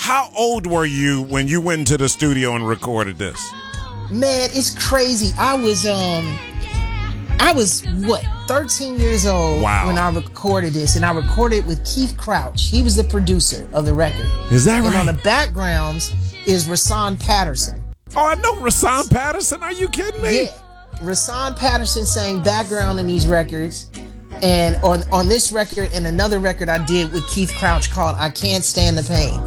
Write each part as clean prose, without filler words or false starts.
how old were you when you went into the studio and recorded this? Man, it's crazy. I was what, 13 years old when I recorded this, and I recorded with Keith Crouch. He was the producer of the record. Is that right? And on the backgrounds is Rasan Patterson. Oh, I know Rasan Patterson. Are you kidding me? Yeah. Rasan Patterson sang background in these records. And on this record and another record I did with Keith Crouch called I Can't Stand the Pain.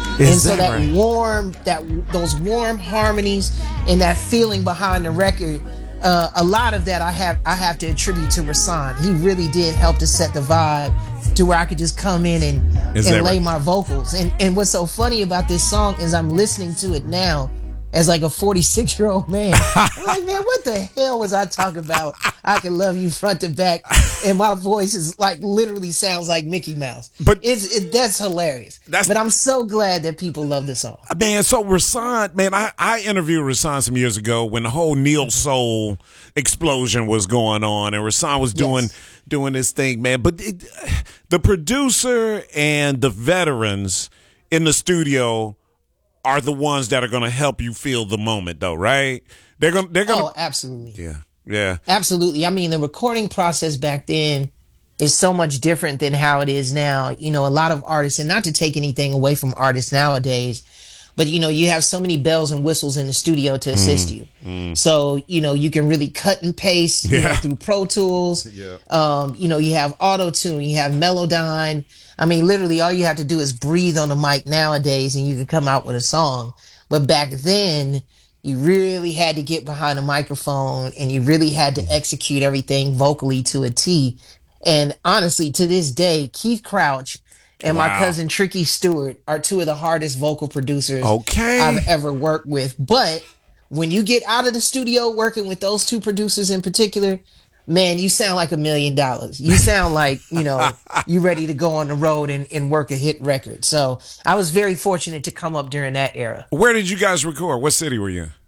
Those warm harmonies and that feeling behind the record, a lot of that I have to attribute to Rasan. He really did help to set the vibe to where I could just come in and lay my vocals. And what's so funny about this song is I'm listening to it now as like a 46-year-old man. I'm like, man, what the hell was I talking about? I Can Love You front to back, and my voice is like literally sounds like Mickey Mouse. But that's hilarious. But I'm so glad that people love this song. Man, so Rasan, man, I interviewed Rasan some years ago when the whole Neo Soul explosion was going on, and Rasan was doing this thing, man. But the producer and the veterans in the studio are the ones that are going to help you feel the moment, though, right? They're going. Oh, absolutely. Yeah. Absolutely. I mean, the recording process back then is so much different than how it is now. You know, a lot of artists, and not to take anything away from artists nowadays, but you know, you have so many bells and whistles in the studio to assist you. So, you know, you can really cut and paste through Pro Tools. You know, you have Auto-Tune, you have Melodyne. I mean, literally all you have to do is breathe on the mic nowadays and you can come out with a song. But back then, you really had to get behind a microphone and you really had to execute everything vocally to a T. And honestly, to this day, Keith Crouch and my cousin Tricky Stewart are two of the hardest vocal producers I've ever worked with. But when you get out of the studio working with those two producers in particular, man, you sound like $1 million. You sound like, you know, you ready to go on the road and work a hit record. So I was very fortunate to come up during that era. Where did you guys record? What city were you in?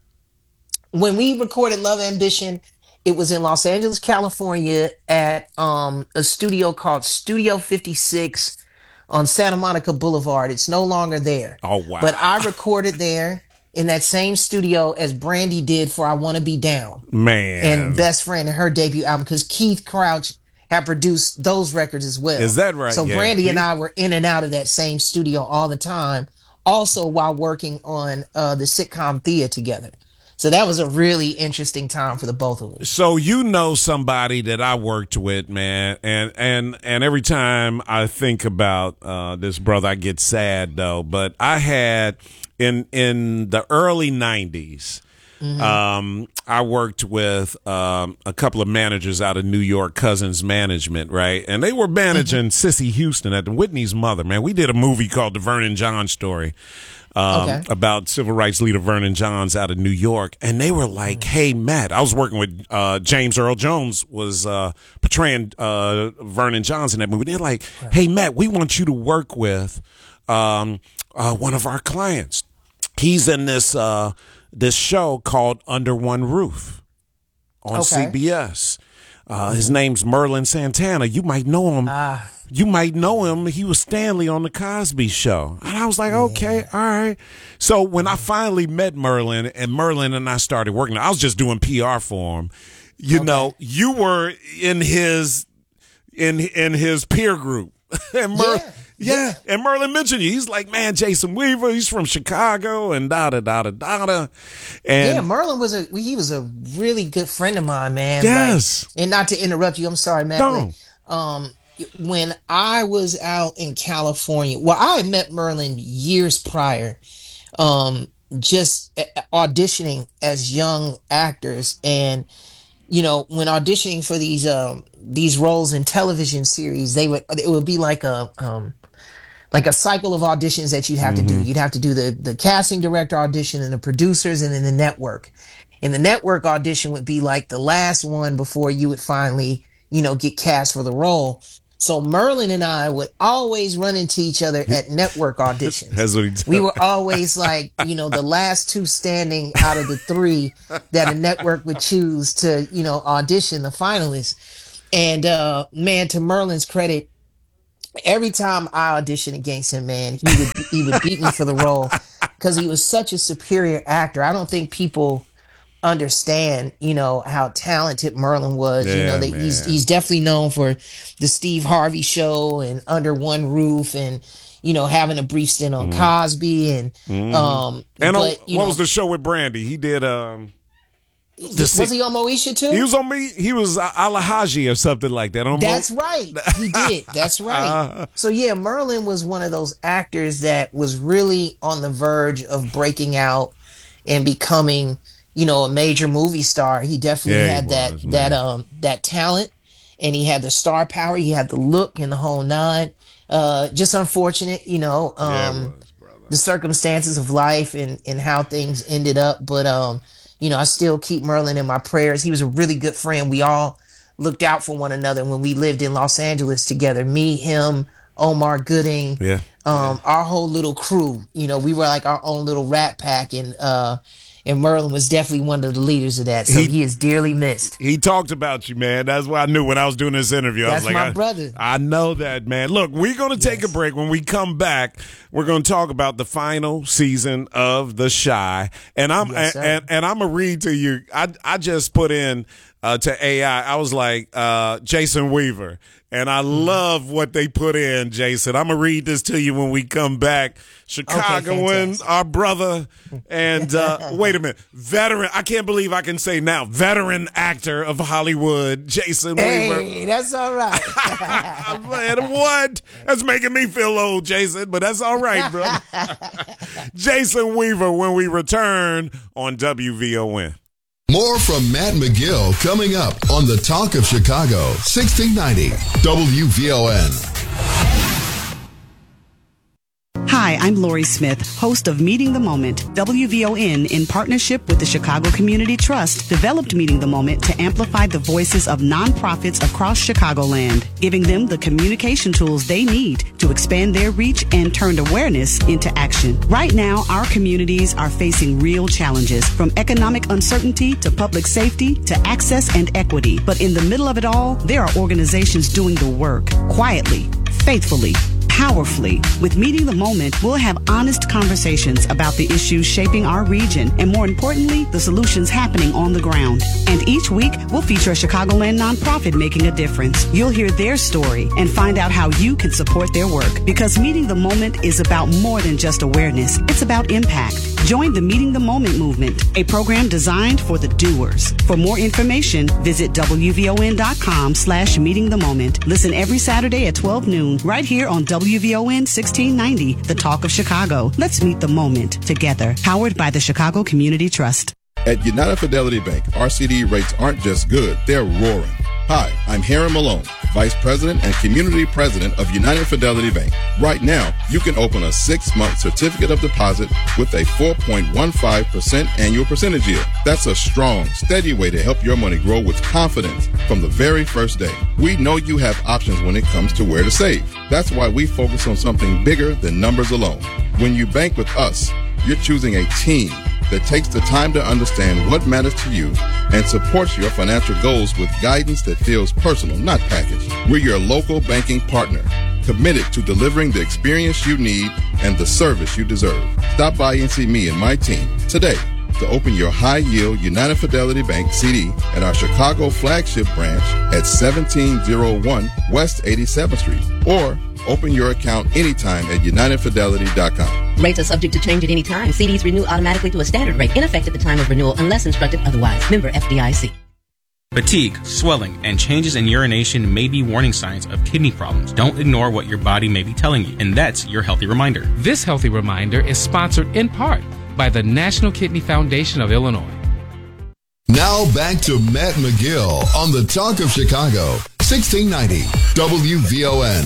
When we recorded Love Ambition, it was in Los Angeles, California at a studio called Studio 56 on Santa Monica Boulevard. It's no longer there. Oh, wow. But I recorded there in that same studio as Brandy did for I Want to Be Down. Man. And Best Friend in her debut album, because Keith Crouch had produced those records as well. Is that right? So Brandy and I were in and out of that same studio all the time, also while working on the sitcom Thea together. So that was a really interesting time for the both of us. So you know somebody that I worked with, man, and every time I think about this brother, I get sad though. But I had in the early 90s, I worked with a couple of managers out of New York, Cousins Management, right? And they were managing Sissy Houston at the Whitney's mother, man. We did a movie called The Vernon John Story. About civil rights leader Vernon Johns out of New York. And they were like, hey, Matt, I was working with James Earl Jones was portraying Vernon Johns in that movie. They're like, hey, Matt, we want you to work with one of our clients. He's in this show called Under One Roof on CBS. His name's Merlin Santana. You might know him. You might know him. He was Stanley on the Cosby Show. And I was like, okay, all right. So when I finally met Merlin and Merlin and I started working, I was just doing PR for him. You know, you were in his peer group. And and Merlin mentioned you. He's like, man, Jason Weaver, he's from Chicago and da-da-da-da-da. And Merlin was a really good friend of mine, man. Yes. Like, and not to interrupt you, I'm sorry, Matt. No. When I was out in California, well, I had met Merlin years prior, just auditioning as young actors. And, you know, when auditioning for these roles in television series, it would be like a cycle of auditions that you'd have to do. You'd have to do the casting director audition and the producers and then the network. And the network audition would be like the last one before you would finally, you know, get cast for the role. So Merlin and I would always run into each other at network auditions. That's what he does. We were always like, you know, the last two standing out of the three that a network would choose to, you know, audition the finalists. And man, to Merlin's credit, every time I auditioned against him, man, he would beat me for the role because he was such a superior actor. I don't think people understand, how talented Merlin was. Yeah, That man. he's definitely known for the Steve Harvey Show and Under One Roof, and having a brief stint on Mm-hmm. Cosby, and Mm-hmm. And but what was the show with Brandy? He did was he on Moesha he too? was on me. He was Alahaji or something like that. That's right. He did. That's right. So yeah, Merlin was one of those actors that was really on the verge of breaking out and becoming, a major movie star. He definitely Yeah, he had that was, that man. that talent, and he had the star power. He had the look and the whole nine. Just unfortunate, Yeah, it was, brother. the circumstances of life and how things ended up. But I still keep Merlin in my prayers. He was a really good friend. We all looked out for one another when we lived in Los Angeles together. Me, him, Omar Gooding, Yeah. our whole little crew. We were like our own little rat pack, and Merlin was definitely one of the leaders of that. So He he is dearly missed. he talked about you, man. That's why I knew when I was doing this interview. I was That's like, my brother. I know that, man. Look, we're going to take a Yes. break. When we come back, we're going to talk about the final season of The Chi. And Yes, sir. and I'm going to read to you. I just put in to AI. I was like, Jason Weaver. And I love what they put in, Jason. I'm going to read this to you when we come back. Chicagoan, fantastic. our brother, and wait a minute, veteran. I can't believe I can say now, veteran actor of Hollywood, Jason Weaver. Hey, that's all right. Man, what? That's making me feel old, Jason, but that's all right, bro. Jason Weaver when we return on WVON. More from Matt McGill coming up on the Talk of Chicago, 1690 WVON. Hi, I'm Lori Smith, host of Meeting the Moment. WVON, in partnership with the Chicago Community Trust, developed Meeting the Moment to amplify the voices of nonprofits across Chicagoland, giving them the communication tools they need to expand their reach and turn awareness into action. Right now, our communities are facing real challenges, from economic uncertainty to public safety to access and equity. But in the middle of it all, there are organizations doing the work quietly, faithfully, powerfully. With Meeting the Moment, we'll have honest conversations about the issues shaping our region and, more importantly, the solutions happening on the ground. And each week, we'll feature a Chicagoland nonprofit making a difference. You'll hear their story and find out how you can support their work. Because Meeting the Moment is about more than just awareness. It's about impact. Join the Meeting the Moment movement, a program designed for the doers. For more information, visit WVON.com/Meeting the Moment. Listen every Saturday at 12 noon, right here on WVON 1690, The Talk of Chicago. Let's meet the moment together. Powered by the Chicago Community Trust. At United Fidelity Bank, our CD rates aren't just good, they're roaring. Hi, I'm Harry Malone, Vice President and Community President of United Fidelity Bank. Right now, you can open a 6-month certificate of deposit with a 4.15% annual percentage yield. That's a strong, steady way to help your money grow with confidence from the very first day. We know you have options when it comes to where to save. That's why we focus on something bigger than numbers alone. When you bank with us, you're choosing a team that takes the time to understand what matters to you and supports your financial goals with guidance that feels personal, not packaged. We're your local banking partner, committed to delivering the experience you need and the service you deserve. Stop by and see me and my team today to open your high-yield United Fidelity Bank CD at our Chicago flagship branch at 1701 West 87th Street, or open your account anytime at UnitedFidelity.com. Rates are subject to change at any time. CDs renew automatically to a standard rate in effect at the time of renewal unless instructed otherwise. Member FDIC. Fatigue, swelling, and changes in urination may be warning signs of kidney problems. Don't ignore what your body may be telling you, and that's your healthy reminder. This healthy reminder is sponsored in part by the National Kidney Foundation of Illinois. Now back to Matt McGill on the Talk of Chicago, 1690 WVON.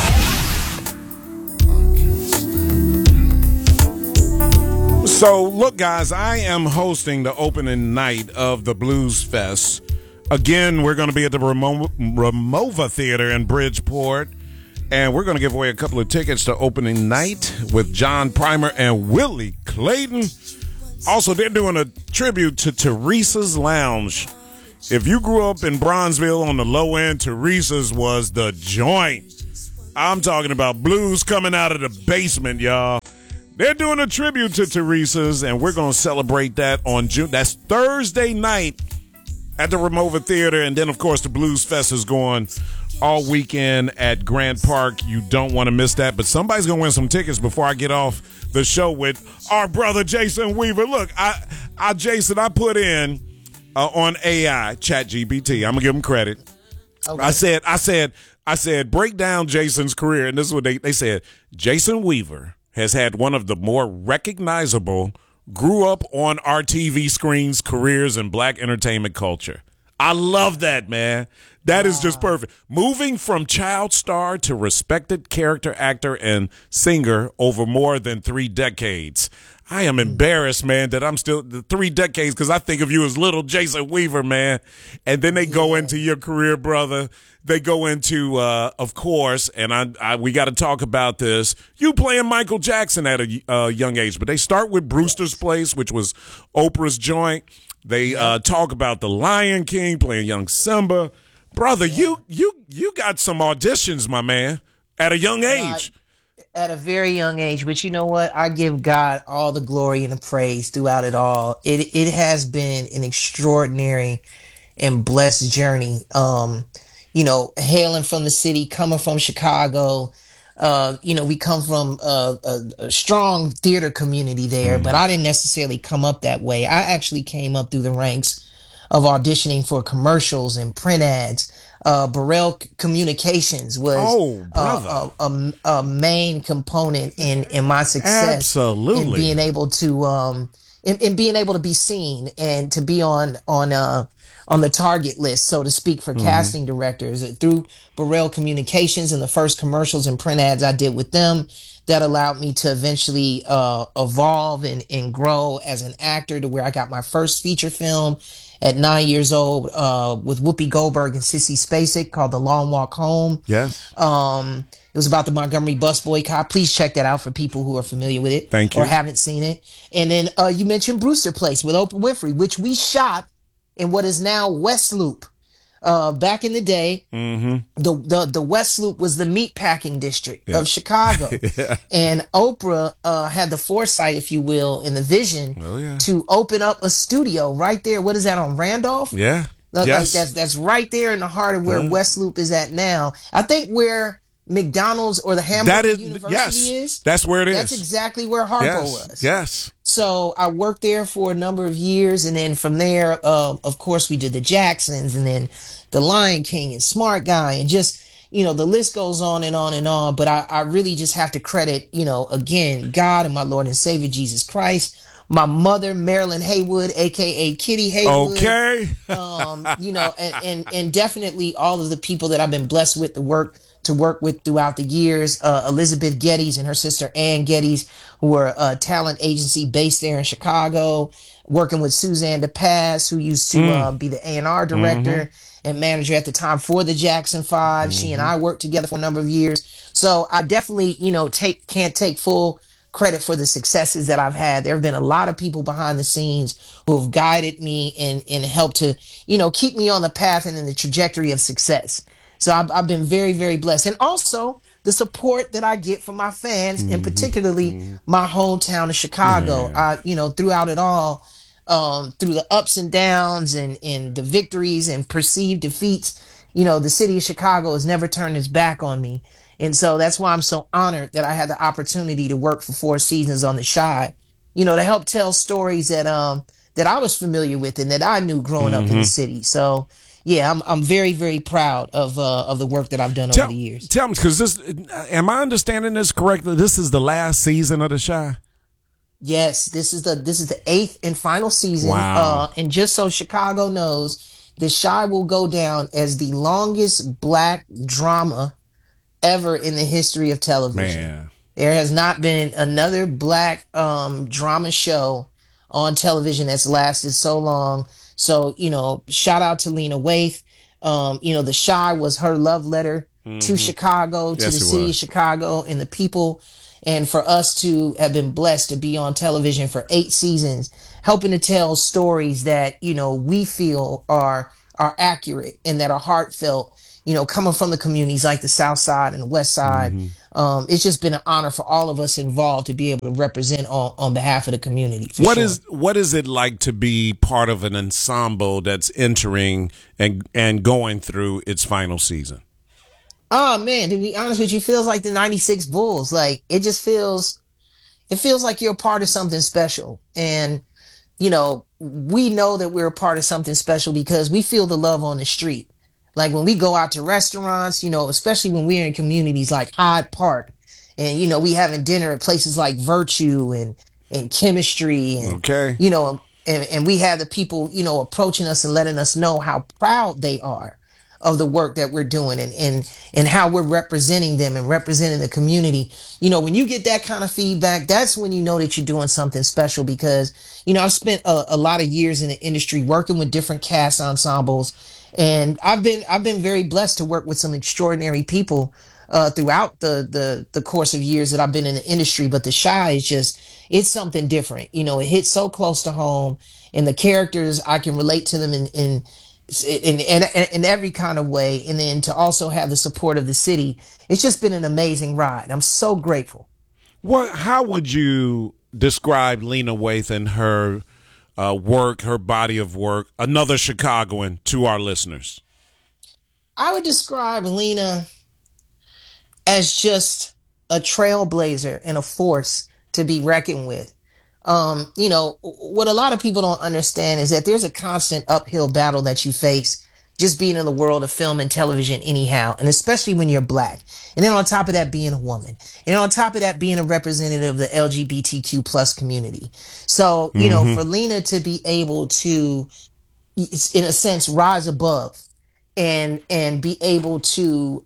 So, look, guys, I am hosting the opening night of the Blues Fest. Again, we're going to be at the Ramova Theater in Bridgeport, and we're going to give away a couple of tickets to opening night with John Primer and Willie Clayton. Also, they're doing a tribute to Teresa's Lounge. If you grew up in Bronzeville on the low end, Teresa's was the joint. I'm talking about blues coming out of the basement, y'all. They're doing a tribute to Teresa's, and we're going to celebrate that on June. That's Thursday night at the Ramova Theater. And then, of course, the Blues Fest is going all weekend at Grant Park. You don't want to miss that. But somebody's going to win some tickets before I get off the show with our brother Jason Weaver. Look, Jason, I put in on AI, ChatGPT. I'm going to give him credit. Okay. I said, break down Jason's career. And this is what they said. Jason Weaver has had one of the more recognizable, grew up on our TV screens careers in black entertainment culture. I love that, man. That is just perfect. Moving from child star to respected character actor and singer over more than 3 decades. I am embarrassed, man, that I'm still the 3 decades because I think of you as little Jason Weaver, man. And then they go into your career, brother. They go into, of course, and we got to talk about this. You playing Michael Jackson at a young age, but they start with Brewster's Place, which was Oprah's joint. They talk about The Lion King, playing young Simba. Brother, you got some auditions, my man, at a young age. At a very young age, but you know what? I give God all the glory and the praise throughout it all. It has been an extraordinary and blessed journey. Hailing from the city, coming from Chicago, we come from a strong theater community there, but I didn't necessarily come up that way. I actually came up through the ranks of auditioning for commercials and print ads. Burrell Communications was a main component in my success. Absolutely. In being able to in being able to be seen and to be on the target list, so to speak, for casting directors through Burrell Communications and the first commercials and print ads I did with them. That allowed me to eventually evolve and grow as an actor to where I got my first feature film at 9 years old with Whoopi Goldberg and Sissy Spacek called The Long Walk Home. Yes. It was about the Montgomery bus boycott. Please check that out for people who are familiar with it. Thank you. Or haven't seen it. And then you mentioned Brewster Place with Oprah Winfrey, which we shot in what is now West Loop. Back in the day, the West Loop was the meatpacking district of Chicago. And Oprah had the foresight, if you will, and the vision to open up a studio right there. What is that, on Randolph? Yeah. Yes. That's right there in the heart of where West Loop is at now. I think where McDonald's or the Hamburger University is. That's where it is. That's exactly where Harpo was. Yes. So I worked there for a number of years, and then from there, of course, we did the Jacksons, and then the Lion King and Smart Guy, and just, the list goes on and on and on. But I really just have to credit, again, God and my Lord and Savior Jesus Christ. My mother, Marilyn Haywood, aka Kitty Haywood. Okay. And definitely all of the people that I've been blessed with to work with throughout the years. Elizabeth Geddes and her sister Ann Geddes, who were a talent agency based there in Chicago, working with Suzanne DePass, who used to be the A&R director and manager at the time for the Jackson 5. She and I worked together for a number of years. So I definitely, can't take full credit for the successes that I've had. There have been a lot of people behind the scenes who have guided me and helped to, keep me on the path and in the trajectory of success. So I've been very, very blessed. And also the support that I get from my fans, and particularly my hometown of Chicago. Throughout it all, through the ups and downs and the victories and perceived defeats, the city of Chicago has never turned its back on me. And so that's why I'm so honored that I had the opportunity to work for 4 seasons on The Chi, to help tell stories that I was familiar with and that I knew growing up in the city. So yeah, I'm very, very proud of the work that I've done over the years. Tell me, because am I understanding this correctly? This is the last season of The Chi? Yes, this is the 8th and final season. Wow. And just so Chicago knows, The Chi will go down as the longest black drama ever in the history of television. Man. There has not been another black drama show on television that's lasted so long. So, shout out to Lena Waithe. The Chi was her love letter to Chicago, to the city of Chicago and the people. And for us to have been blessed to be on television for 8 seasons, helping to tell stories that, we feel are accurate and that are heartfelt coming from the communities like the South Side and the West Side. It's just been an honor for all of us involved to be able to represent on behalf of the community. What is it like to be part of an ensemble that's entering and going through its final season? Oh man, to be honest with you, it feels like the 96 Bulls. Like it feels like you're a part of something special. And we know that we're a part of something special because we feel the love on the street. Like when we go out to restaurants, especially when we're in communities like Hyde Park and, we having dinner at places like Virtue and Chemistry and, okay. And we have the people, approaching us and letting us know how proud they are of the work that we're doing and how we're representing them and representing the community. When you get that kind of feedback, that's when you know that you're doing something special because, I've spent a lot of years in the industry working with different cast ensembles. And I've been very blessed to work with some extraordinary people throughout the course of years that I've been in the industry. But The Chi is it's something different. It hits so close to home, and the characters, I can relate to them in every kind of way. And then to also have the support of the city, it's just been an amazing ride. I'm so grateful. How would you describe Lena Waithe and her work, her body of work, another Chicagoan, to our listeners? I would describe Lena as just a trailblazer and a force to be reckoned with. What a lot of people don't understand is that there's a constant uphill battle that you face just being in the world of film and television anyhow, and especially when you're Black. And then on top of that, being a woman. And on top of that, being a representative of the LGBTQ plus community. So, for Lena to be able to, in a sense, rise above and be able to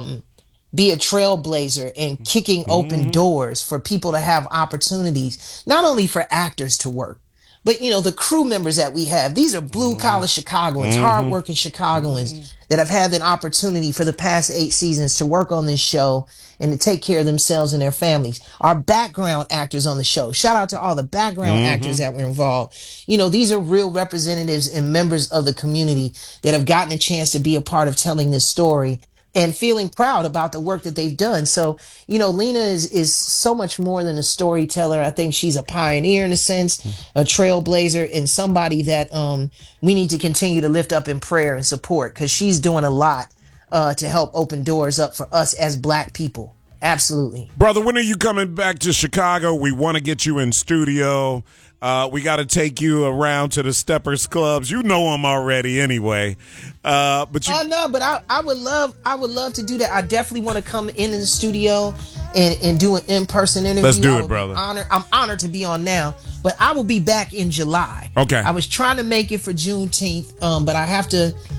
be a trailblazer and kicking open doors for people to have opportunities, not only for actors to work, but, the crew members that we have. These are blue-collar Chicagoans, hardworking Chicagoans that have had an opportunity for the past 8 seasons to work on this show and to take care of themselves and their families. Our background actors on the show. Shout out to all the background actors that were involved. These are real representatives and members of the community that have gotten a chance to be a part of telling this story and feeling proud about the work that they've done. So, Lena is so much more than a storyteller. I think she's a pioneer in a sense, a trailblazer, and somebody that we need to continue to lift up in prayer and support because she's doing a lot to help open doors up for us as Black people. Absolutely. Brother, when are you coming back to Chicago? We want to get you in studio. We got to take you around to the Steppers Clubs. You know them already anyway. I would love to do that. I definitely want to come in the studio and do an in-person interview. Let's do it, brother. I'm honored to be on now, but I will be back in July. Okay. I was trying to make it for Juneteenth, but I have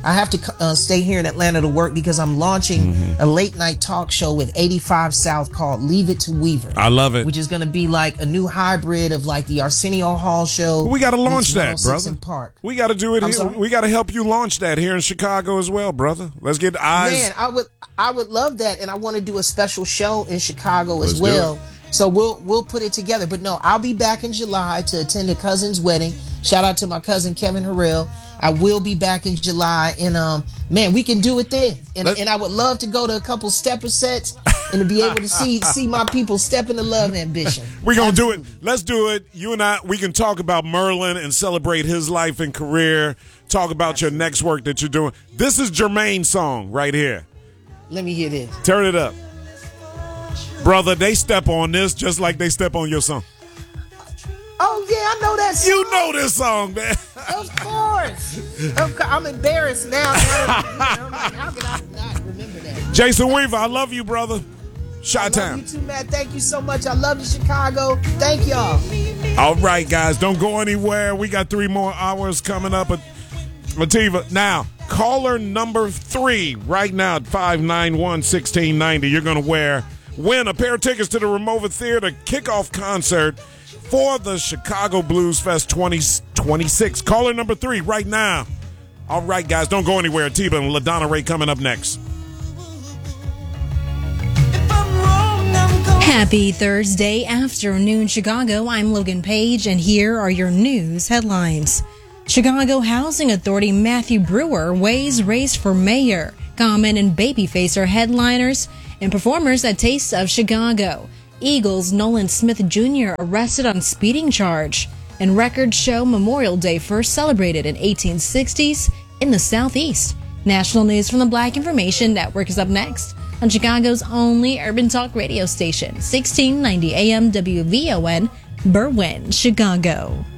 to stay here in Atlanta to work because I'm launching a late night talk show with 85 South called Leave It to Weaver. I love it. Which is going to be like a new hybrid of like the Arsenio Hall show. We got to launch that, brother. Park. We got to do it here. Sorry? We got to help you launch that here in Chicago as well, brother. Let's get eyes. Man, I would love that, and I want to do a special show in Chicago as well. So we'll put it together. But no, I'll be back in July to attend a cousin's wedding. Shout out to my cousin Kevin Harrell. I will be back in July, and man, we can do it then. And I would love to go to a couple stepper sets and to be able to see my people step into love ambition. We're gonna do it. Let's do it. You and I, we can talk about Merlin and celebrate his life and career. Talk about your next work that you're doing. This is Jermaine's song right here. Let me hear this. Turn it up. Brother, they step on this just like they step on your song. Oh, yeah, I know that song. You know this song, man. Of course. I'm embarrassed now. I'm like, how can I not remember that? Jason Weaver, I love you, brother. Chi-Town. I love you too, Matt. Thank you so much. I love you, Chicago. Thank y'all. All right, guys, don't go anywhere. We got 3 more hours coming up at Mativa. Now, caller number 3 right now at 591-1690. You're going to win a pair of tickets to the Ramova Theater kickoff concert for the Chicago Blues Fest 2026. Caller number 3 right now. All right, guys, don't go anywhere. Atiba and LaDonna Ray coming up next. Happy Thursday afternoon, Chicago. I'm Logan Page, and here are your news headlines. Chicago Housing Authority Matthew Brewer weighs race for mayor. Common and Babyface are headliners and performers at Taste of Chicago. Eagles Nolan Smith Jr. arrested on speeding charge. And Record Show Memorial Day first celebrated in 1860s in the Southeast. National news from the Black Information Network is up next on Chicago's only urban talk radio station, 1690 AM WVON, Berwyn, Chicago.